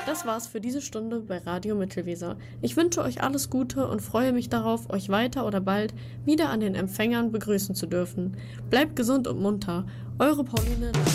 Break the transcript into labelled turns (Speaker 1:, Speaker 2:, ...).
Speaker 1: Das war's für diese Stunde bei Radio Mittelweser. Ich wünsche euch alles Gute und freue mich darauf, euch weiter oder bald wieder an den Empfängern begrüßen zu dürfen. Bleibt gesund und munter. Eure Pauline.